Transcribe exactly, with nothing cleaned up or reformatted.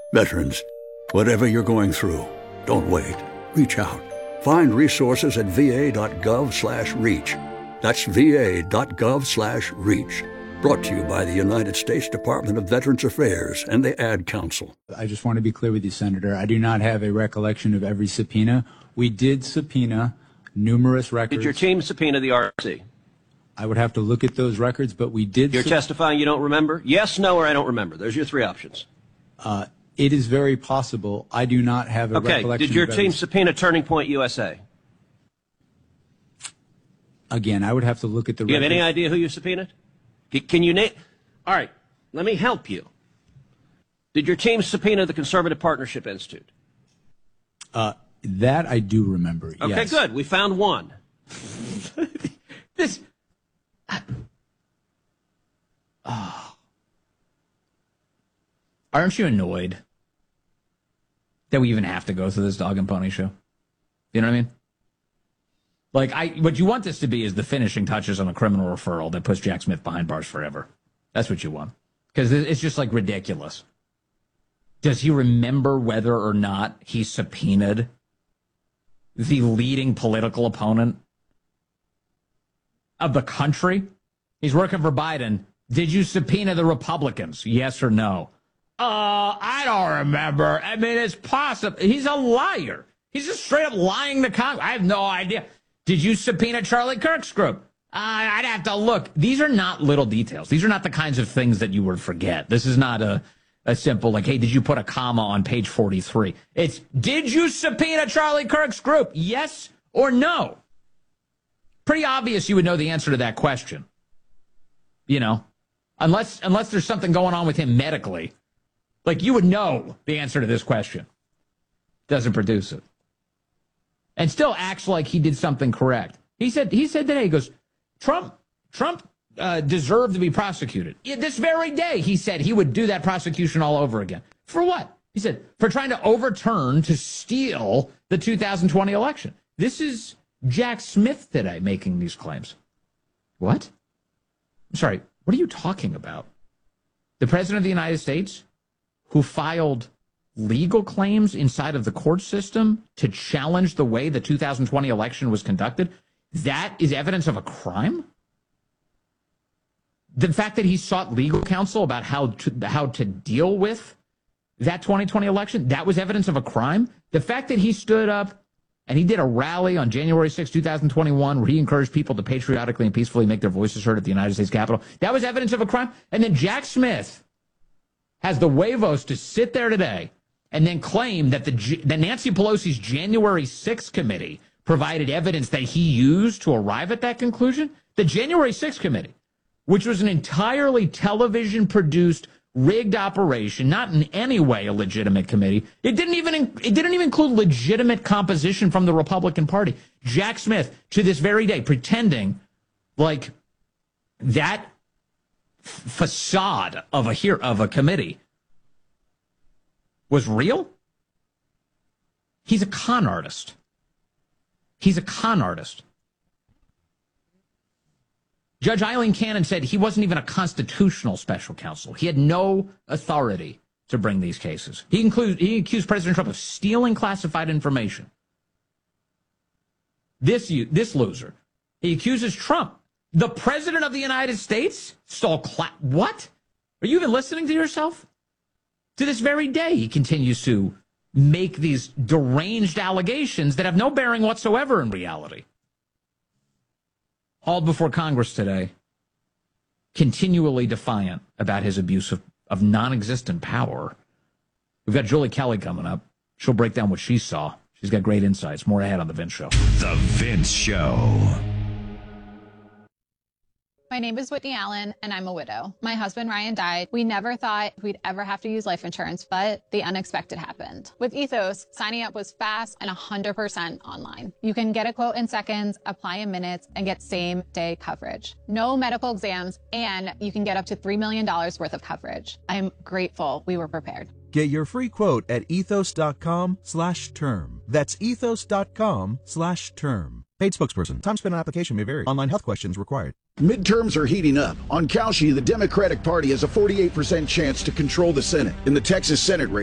Veterans, whatever you're going through, don't wait. Reach out. Find resources at va.gov slash reach. That's va.gov slash reach. Brought to you by the United States Department of Veterans Affairs and the Ad Council. I just want to be clear with you, Senator. I do not have a recollection of every subpoena. We did subpoena numerous records. Did your team subpoena the R C? I would have to look at those records, but we did. You're testifying you don't remember? Yes, no, or I don't remember. There's your three options. Uh, it is very possible. I do not have a okay. recollection. Did your of team every... subpoena Turning Point U S A? Again, I would have to look at the Do you records. have any idea who you subpoenaed? Can you name? All right, let me help you. Did your team subpoena the Conservative Partnership Institute? Uh, that I do remember, Okay, yes. good. We found one. This... Oh. Aren't you annoyed that we even have to go through this dog and pony show? You know what I mean? Like, I, what you want this to be is the finishing touches on a criminal referral that puts Jack Smith behind bars forever. That's what you want. Because it's just, like, ridiculous. Does he remember whether or not he subpoenaed the leading political opponent of the country? He's working for Biden. Did you subpoena the Republicans? Yes or no? Uh, I don't remember. I mean, it's possible. He's a liar. He's just straight up lying to Congress. I have no idea. Did you subpoena Charlie Kirk's group? Uh, I'd have to look. These are not little details. These are not the kinds of things that you would forget. This is not a, a simple, like, hey, did you put a comma on page forty-three? It's, did you subpoena Charlie Kirk's group? Yes or no? Pretty obvious you would know the answer to that question. You know, unless unless there's something going on with him medically. Like, you would know the answer to this question. Doesn't produce it. And still acts like he did something correct. He said he said today, he goes, Trump Trump uh, deserved to be prosecuted. This very day, he said he would do that prosecution all over again. For what? He said, for trying to overturn, to steal the two thousand twenty election. This is Jack Smith today making these claims. What? I'm sorry, what are you talking about? The President of the United States, who filed legal claims inside of the court system to challenge the way the two thousand twenty election was conducted, that is evidence of a crime? The fact that he sought legal counsel about how to, how to deal with that twenty twenty election, that was evidence of a crime? The fact that he stood up and he did a rally on January sixth, two thousand twenty-one, where he encouraged people to patriotically and peacefully make their voices heard at the United States Capitol, that was evidence of a crime? And then Jack Smith has the huevos to sit there today and then claim that the that Nancy Pelosi's January sixth committee provided evidence that he used to arrive at that conclusion? The January sixth committee, which was an entirely television-produced, rigged operation, not in any way a legitimate committee. It didn't even it didn't even include legitimate composition from the Republican Party. Jack Smith, to this very day, pretending like that f- facade of a here of a committee was real. He's a con artist. He's a con artist. Judge Eileen Cannon said he wasn't even a constitutional special counsel. He had no authority to bring these cases. He, include, he accused President Trump of stealing classified information. This, this loser. He accuses Trump, the President of the United States, stole cla- What? Are you even listening to yourself? To this very day, he continues to make these deranged allegations that have no bearing whatsoever in reality. Hauled before Congress today, continually defiant about his abuse of, of non-existent power. We've got Julie Kelly coming up. She'll break down what she saw. She's got great insights. More ahead on The Vince Show. The Vince Show. My name is Whitney Allen, and I'm a widow. My husband, Ryan, died. We never thought we'd ever have to use life insurance, but the unexpected happened. With Ethos, signing up was fast and one hundred percent online. You can get a quote in seconds, apply in minutes, and get same-day coverage. No medical exams, and you can get up to three million dollars worth of coverage. I'm grateful we were prepared. Get your free quote at ethos.com slash term. That's ethos.com slash term. Paid spokesperson. Time spent on application may vary. Online health questions required. Midterms are heating up. On Kalshi, the Democratic Party has a forty-eight percent chance to control the Senate. In the Texas Senate race,